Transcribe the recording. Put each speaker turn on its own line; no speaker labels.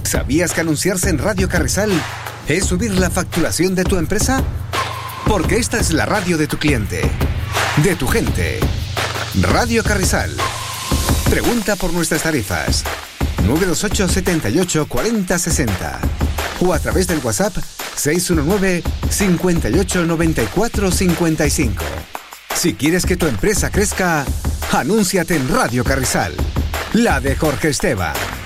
¿Sabías que anunciarse en Radio Carrizal es subir la facturación de tu empresa? Porque esta es la radio de tu cliente, de tu gente. Radio Carrizal. Pregunta por nuestras tarifas. 928 78 40 60 o a través del WhatsApp 619 58 94 55. Si quieres que tu empresa crezca, anúnciate en Radio Carrizal, la de Jorge Esteban.